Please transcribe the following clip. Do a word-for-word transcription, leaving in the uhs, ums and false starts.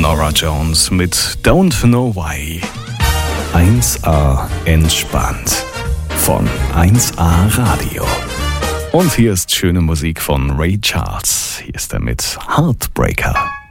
Norah Jones mit Don't Know Why. eins A entspannt von eins A Radio. Und hier ist schöne Musik von Ray Charles. Hier ist er mit Heartbreaker.